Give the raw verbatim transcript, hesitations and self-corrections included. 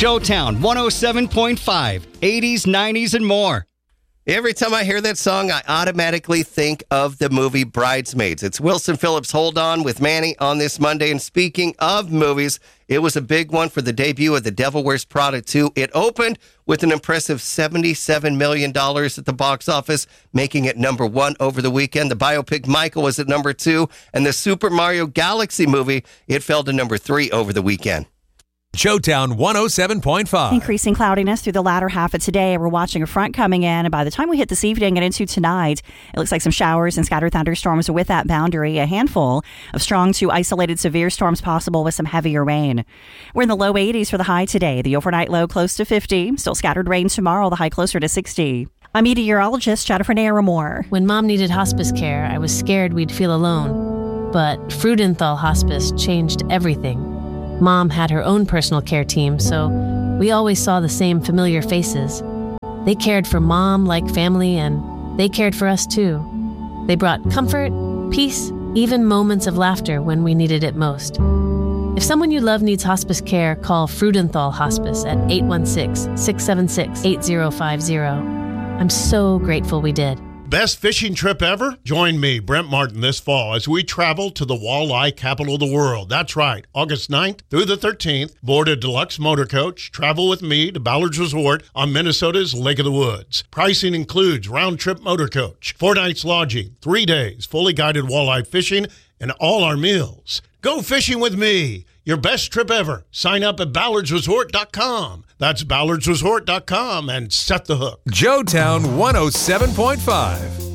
Joetown one oh seven point five, eighties, nineties, and more. Every time I hear that song, I automatically think of the movie Bridesmaids. It's Wilson Phillips' Hold On with Manny on this Monday. And speaking of movies, it was a big one for the debut of The Devil Wears Prada two. It opened with an impressive seventy-seven million dollars at the box office, making it number one over the weekend. The biopic Michael was at number two, and the Super Mario Galaxy movie, it fell to number three over the weekend. Joetown one oh seven point five. Increasing cloudiness through the latter half of today. We're watching a front coming in, and by the time we hit this evening and into tonight, it looks like some showers and scattered thunderstorms with that boundary. A handful of strong to isolated severe storms possible with some heavier rain. We're in the low eighties for the high today. The overnight low close to fifty. Still scattered rain tomorrow, the high closer to sixty. I'm meteorologist Jennifer Naramore. When Mom needed hospice care, I was scared we'd feel alone. But Freudenthal Hospice changed everything. Mom had her own personal care team, so we always saw the same familiar faces. They cared for Mom like family, and they cared for us too. They brought comfort, peace, even moments of laughter when we needed it most. If someone you love needs hospice care, call Freudenthal Hospice at eight one six, six seven six, eight zero five zero. I'm so grateful we did. Best fishing trip ever? Join me, Brent Martin, this fall as we travel to the walleye capital of the world. That's right, August ninth through the thirteenth. Board a deluxe motor coach. Travel with me to Ballard's Resort on Minnesota's Lake of the Woods. Pricing includes round-trip motor coach, four nights lodging, three days, fully guided walleye fishing, and all our meals. Go fishing with me. Your best trip ever. Sign up at ballards resort dot com. That's ballards resort dot com and set the hook. Joetown one oh seven point five.